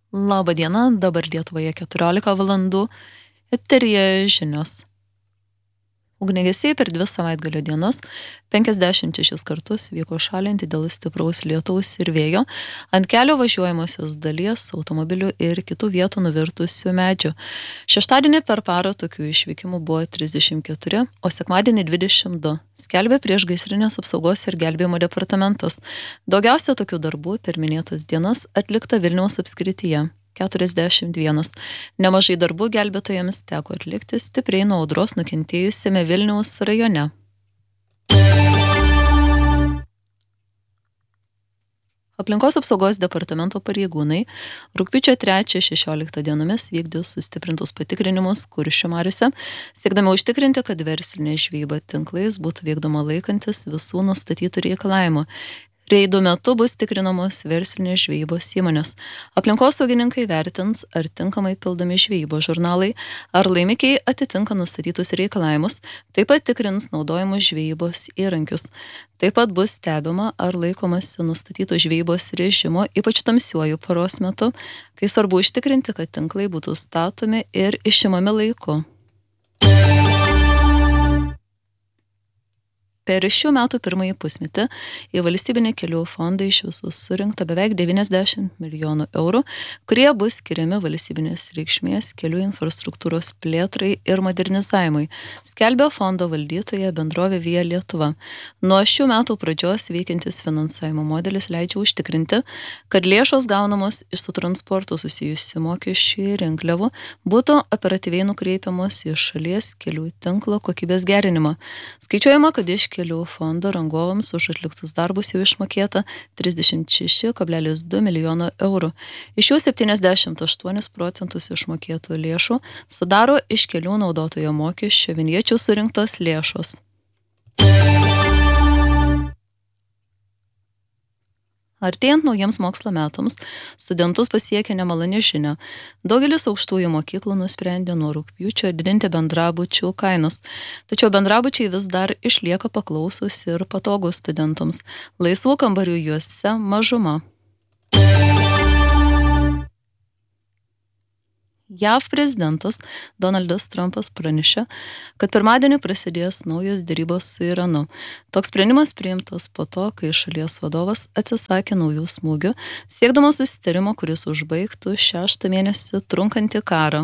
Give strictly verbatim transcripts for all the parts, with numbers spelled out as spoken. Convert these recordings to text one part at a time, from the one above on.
Labą dieną, dabar Lietuvoje keturiolika valandų, eteryje žinios. Ugniagesiai per dvi savaitgalio dienas penkiasdešimt šešis kartus vyko šalinti dėl stipraus lietaus ir vėjo ant kelio važiuojamosios dalies, automobilių ir kitų vietų nuvirtusių medžių. Šeštadienį per parą tokių išvykimų buvo trisdešimt keturi, o sekmadienį dvidešimt du. Skelbė priešgaisrinės apsaugos ir gelbėjimo departamentas. Daugiausia tokių darbų per minėtas dienas atlikta Vilniaus apskrityje. keturiasdešimt vienas. Nemažai darbų gelbėtojams teko atlikti stipriai nuo audros nukentėjusiame Vilniaus rajone. Aplinkos apsaugos departamento pareigūnai rugpjūčio trečią šešioliktą dienomis vykdė sustiprintus patikrinimus Kuršių mariose, siekdami užtikrinti, kad verslinė žvejyba tinklais būtų vykdoma laikantis visų nustatytų reikalavimų. Reidų metu bus tikrinamos verslinės žvejybos įmonės. Aplinkosaugininkai vertins, ar tinkamai pildomi žvejybos žurnalai, ar laimikiai atitinka nustatytus reikalavimus, taip pat tikrins naudojamus žvejybos įrankius. Taip pat bus stebima, ar laikomasi nustatytų žvejybos režimo, ypač tamsiuoju paros metu, kai svarbu užtikrinti, kad tinklai būtų statomi ir išimami laiku. Per šių metų pirmąjį pusmetį į valstybinį kelių fondą iš visų surinkta beveik devyniasdešimt milijonų eurų, kurie bus skiriami valstybinės reikšmės kelių infrastruktūros plėtrai ir modernizavimui, skelbė fondo valdytoja bendrovė Via Lietuva. Nuo šių metų pradžios veikiantis finansavimo modelis leidžia užtikrinti, kad lėšos gaunamos iš su transportu susijusių mokesčių ir rinkliavų būtų operatyviai nukreipiamos į šalies kelių tinklo kokybės gerinimą. Skaičiuojama, kad iš kelių fondo rangovams už atliktus darbus jau išmokėta trisdešimt šeši kablelis du milijono eurų. Iš jų septyniasdešimt aštuonis procentus išmokėtų lėšų sudaro iš kelių naudotojo mokesčio vinječių surinktos lėšos. Artėjant naujiems mokslo metams, studentus pasiekė nemaloni žinia. Daugelis aukštųjų mokyklų nusprendė nuo rugpjūčio didinti bendrabučių kainas. Tačiau bendrabučiai vis dar išlieka paklausus ir patogus studentams. Laisvų kambarių juose mažuma. J A V prezidentas Donaldas Trumpas pranešė, kad pirmadienį prasidės naujos derybos su Iranu. Toks sprendimas priimtas po to, kai šalies vadovas atsisakė naujų smūgių, siekdamas susitarimo, kuris užbaigtų šeštą mėnesį trunkantį karą.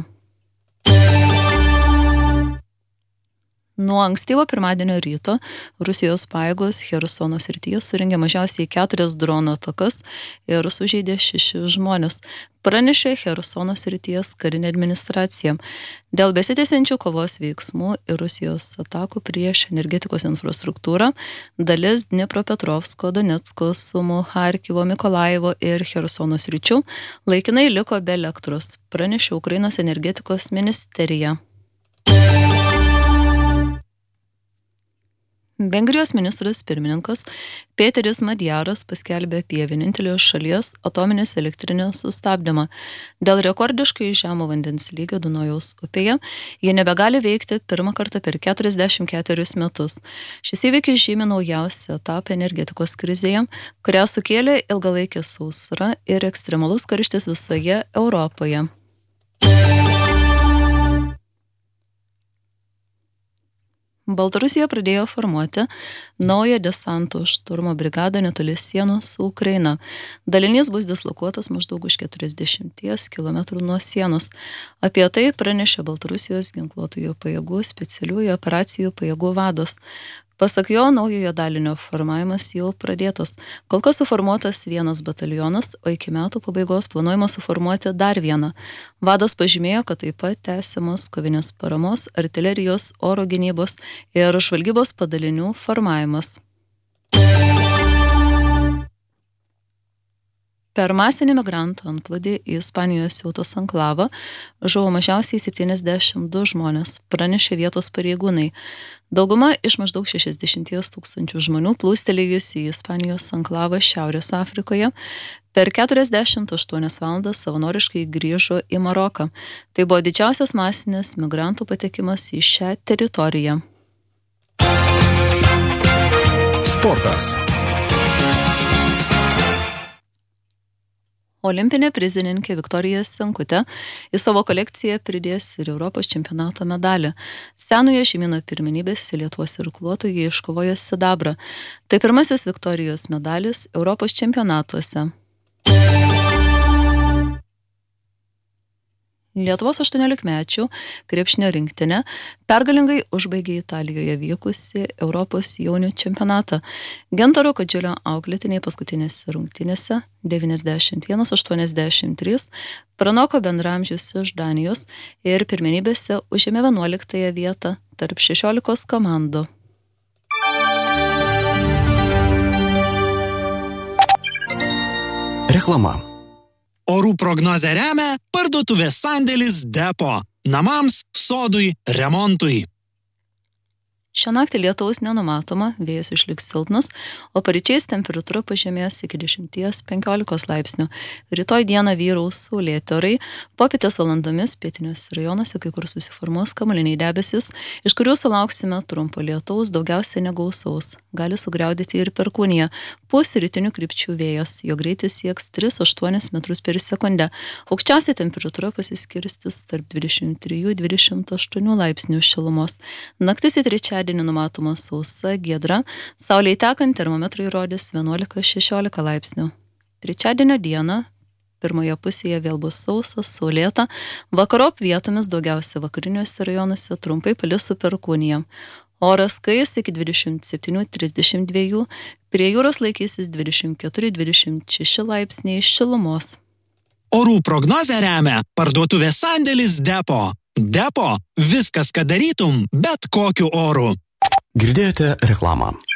Nuo ankstyvo pirmadienio ryto Rusijos pajėgos Chersono srityje surengė mažiausiai keturias dronų atakas ir sužeidė šešis žmonės, pranešė Chersono srities karinė administracija. Dėl besitęsiančių kovos veiksmų ir Rusijos atakų prieš energetikos infrastruktūrą dalis Dnipropetrovsko, Donecko, Sumų, Charkivo, Mikolajevo ir Chersono sričių laikinai liko be elektros, pranešė Ukrainos energetikos ministerija. Vengrijos ministras pirmininkas Peteris Madjaras paskelbė apie vienintelį šalies atominės elektrinės sustabdymą. Dėl rekordiškai žemo vandens lygio Dunojaus upėje jie nebegali veikti pirmą kartą per keturiasdešimt keturis metus. Šis įvykis žymi naujausią etapą energetikos krizėje, kurią sukėlė ilgalaikė sausra ir ekstremalus karštis visoje Europoje. Baltarusija pradėjo formuoti naują desanto šturmo brigadą netoli sienos su Ukraina. Dalinys bus dislokuotas maždaug už keturiasdešimties kilometrų nuo sienos. Apie tai pranešė Baltarusijos ginkluotųjų pajėgų specialiųjų operacijų pajėgų vadas. Pasak jo, naujojo dalinio formavimas jau pradėtas. Kol kas suformuotas vienas batalionas, o iki metų pabaigos planuojama suformuoti dar vieną. Vadas pažymėjo, kad taip pat tęsiamos kovinės paramos, artilerijos, oro gynybos ir žvalgybos padalinių formavimas. Per masinį migrantų antplūdį į Ispanijos Ceutos anklavą žuvo mažiausiai septyniasdešimt du žmonės, pranešė vietos pareigūnai. Dauguma iš maždaug šešiasdešimt tūkstančių žmonių plūstelėjusių į Ispanijos anklavą Šiaurės Afrikoje per keturiasdešimt aštuonias valandas savanoriškai grįžo į Maroką. Tai buvo didžiausias masinis migrantų patekimas į šią teritoriją. Sportas. Olimpinė prizininkė Viktorija Senkutė į savo kolekciją pridės ir Europos čempionato medalį. Senojo žemyno pirmenybėse Lietuvos irkluotojai iškovojo sidabrą. Tai pirmasis Viktorijos medalis Europos čempionatuose. Lietuvos aštuoniolikmečių krepšinio rinktinė pergalingai užbaigė Italijoje vykusi Europos jaunių čempionatą. Gintaro Kadžiulio auklėtiniai paskutinėse rungtynėse devyniasdešimt vienas aštuoniasdešimt trys pranoko bendraamžius iš Danijos ir pirmenybėse užėmė vienuoliktąją vietą tarp šešiolikos komandų. Reklama. Orų prognozę remia parduotuvės sandėlis Depo. Namams, sodui, remontui. Šią naktį lietaus nenumatoma, vėjas išliks silpnas, o paryčiais temperatūra pažemės iki dešimt penkiolikos laipsnių. Rytoj dieną vyraus saulėti orai, popietės valandomis pietiniuose rajonuose kai kur susiformuos kamuoliniai debesis, iš kurių sulauksime trumpo lietaus, daugiausia negausaus. Gali sugriaudyti ir perkūnija. Pūs rytinių krypčių vėjas, jo greitis sieks tris aštuonis metrus per sekundę. Aukščiausia temperatūra pasiskirstis tarp dvidešimt trijų dvidešimt aštuonių laipsnių šilumos. Naktis į trečiadienį numatoma sausa, giedra, saulei tekant termometrai rodys vienuolika šešiolika laipsnių. Trečiadienio dieną pirmoje pusėje vėl bus sausas, saulėta, vakarop vietomis daugiausia vakariniuose rajonuose trumpai palis su perkūnija. Oras kais iki dvidešimt septyni trisdešimt dva, prie jūros laikysis dvidešimt keturi dvidešimt šeši laipsniai šilumos. Orų prognozę remia parduotuvės sandėlis Depo. Depo – viskas, ką darytum, bet kokiu oru. Girdėjote reklamą.